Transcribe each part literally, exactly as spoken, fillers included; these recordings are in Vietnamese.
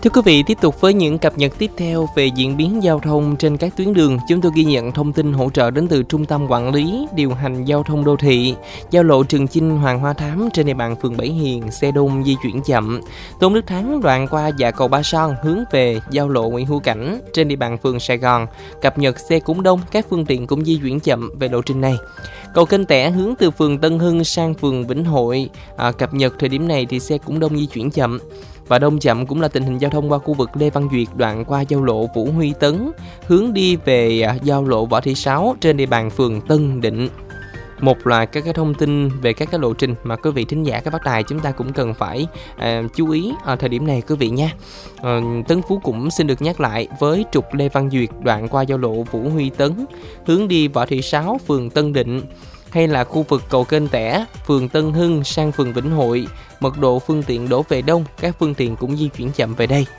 Thưa quý vị, tiếp tục với những cập nhật tiếp theo về diễn biến giao thông trên các tuyến đường, chúng tôi ghi nhận thông tin hỗ trợ đến từ Trung tâm Quản lý, Điều hành Giao thông Đô thị. Giao lộ Trường Chinh Hoàng Hoa Thám trên địa bàn phường Bảy Hiền, xe đông di chuyển chậm. Tôn Đức Thắng đoạn qua dạ cầu Ba Son hướng về giao lộ Nguyễn Hữu Cảnh trên địa bàn phường Sài Gòn. Cập nhật xe cũng đông, các phương tiện cũng di chuyển chậm về lộ trình này. Cầu Kênh Tẻ hướng từ phường Tân Hưng sang phường Vĩnh Hội, à, cập nhật thời điểm này thì xe cũng đông di chuyển chậm. Và đông chậm cũng là tình hình giao thông qua khu vực Lê Văn Duyệt đoạn qua giao lộ Vũ Huy Tấn hướng đi về giao lộ Võ Thị Sáu trên địa bàn phường Tân Định. Một loạt các cái thông tin về các cái lộ trình mà quý vị thính giả các phát đài chúng ta cũng cần phải à, chú ý ở thời điểm này quý vị nha. À, Tân Phú cũng xin được nhắc lại với trục Lê Văn Duyệt đoạn qua giao lộ Vũ Huy Tấn hướng đi Võ Thị Sáu phường Tân Định, hay là khu vực cầu Kênh Tẻ, phường Tân Hưng sang phường Vĩnh Hội, mật độ phương tiện đổ về đông, các phương tiện cũng di chuyển chậm về đây.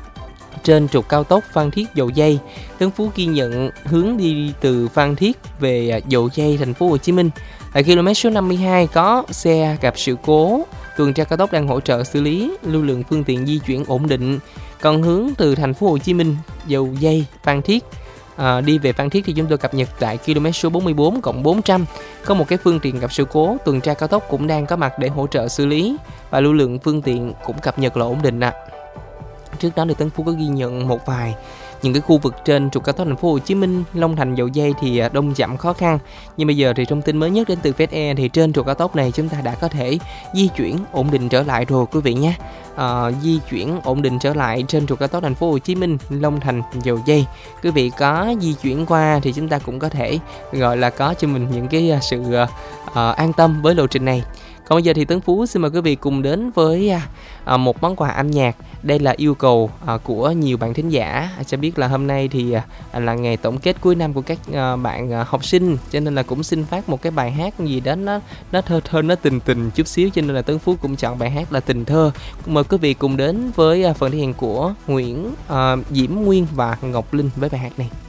Trên trục cao tốc Phan Thiết Dầu Giây, Tân Phú ghi nhận hướng đi từ Phan Thiết về Dầu Giây, thành phố Hồ Chí Minh. Tại km số năm mươi hai có xe gặp sự cố, tuần tra cao tốc đang hỗ trợ xử lý, lưu lượng phương tiện di chuyển ổn định. Còn hướng từ thành phố Hồ Chí Minh, Dầu Giây, Phan Thiết, À, đi về Phan Thiết thì chúng tôi cập nhật tại km số bốn mươi bốn cộng bốn trăm có một cái phương tiện gặp sự cố, tuần tra cao tốc cũng đang có mặt để hỗ trợ xử lý và lưu lượng phương tiện cũng cập nhật là ổn định ạ. À. Trước đó thì Tân Phú có ghi nhận một vài những cái khu vực trên trục cao tốc thành phố Hồ Chí Minh, Long Thành, Dầu Giây thì đông chậm khó khăn. Nhưng bây giờ thì thông tin mới nhất đến từ Vietjet thì trên trục cao tốc này chúng ta đã có thể di chuyển ổn định trở lại rồi quý vị nhé. À, di chuyển ổn định trở lại trên trục cao tốc thành phố Hồ Chí Minh, Long Thành, Dầu Giây. Quý vị có di chuyển qua thì chúng ta cũng có thể gọi là có cho mình những cái sự uh, an tâm với lộ trình này. Còn bây giờ thì Tấn Phú xin mời quý vị cùng đến với à, một món quà âm nhạc. Đây là yêu cầu à, của nhiều bạn thính giả. Cho biết là hôm nay thì à, là ngày tổng kết cuối năm của các à, bạn à, học sinh, cho nên là cũng xin phát một cái bài hát gì đó nó nó thơ thơ nó tình tình chút xíu, cho nên là Tấn Phú cũng chọn bài hát là Tình Thơ. Mời quý vị cùng đến với à, phần thể hiện của Nguyễn à, Diễm Nguyên và Ngọc Linh với bài hát này.